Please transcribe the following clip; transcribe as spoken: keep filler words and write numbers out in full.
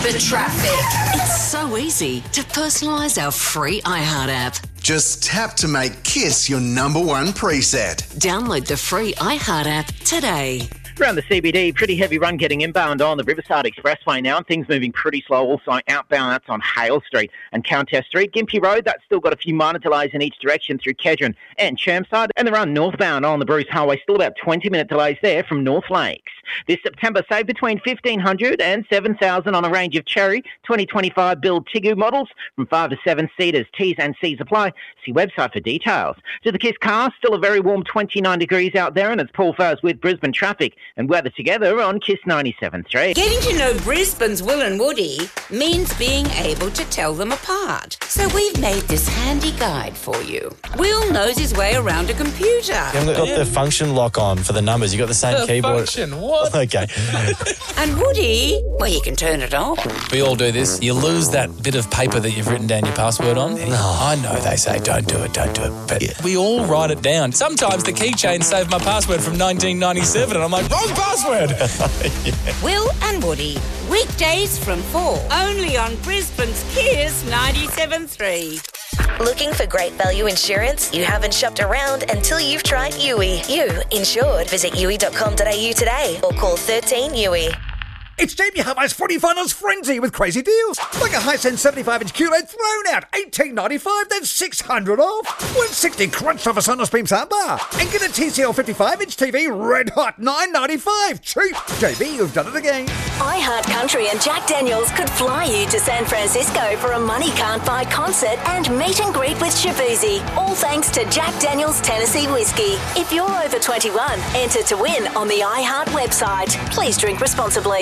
the traffic. It's so easy to personalise our free iHeart app. Just tap to make KISS your number one preset. Download the free iHeart app today. Around the C B D, pretty heavy run getting inbound on the Riverside Expressway now, and things moving pretty slow. Also outbound, that's on Hale Street and Countess Street. Gympie Road, that's still got a few minor delays in each direction through Kedron and Chermside. And the run northbound on the Bruce Highway, still about twenty minute delays there from North Lakes. This September, save between fifteen hundred and seven thousand on a range of Cherry twenty twenty-five build Tigoo models from five to seven seaters. T's and C's apply. See website for details. To the KISS car, still a very warm twenty-nine degrees out there, and it's Paul Fowles with Brisbane traffic and weather together on KISS ninety-seven point three. Getting to know Brisbane's Will and Woody means being able to tell them apart. So we've made this handy guide for you. Will knows his way around a computer. You haven't got the function lock on for the numbers. You've got the same The keyboard. function, what? Okay. And Woody, well, you can turn it off. We all do this. You lose that bit of paper that you've written down your password on. No. I know they say don't do it, don't do it. But yeah. We all write it down. Sometimes the keychain saved my password from nineteen ninety-seven and I'm like, wrong password. Yeah. Will and Woody, weekdays from four, only on Brisbane's KISS ninety-seven point three. Looking for great value insurance? You haven't shopped around until you've tried U I. You insured. Visit U I dot com dot a u today or call thirteen U I. It's Jamie Hubbar's Footy Finals Frenzy with crazy deals. Like a Hisense seventy-five inch Q L E D thrown out, eighteen ninety-five, then six hundred off. one sixty crunched off a Sonos Beam soundbar. And get a T C L fifty-five inch T V red hot, nine ninety-five. Cheap. J B, you've done it again. iHeart Country and Jack Daniels could fly you to San Francisco for a money can't buy concert and meet and greet with Shabuzi. All thanks to Jack Daniels Tennessee Whiskey. If you're over twenty-one, enter to win on the iHeart website. Please drink responsibly.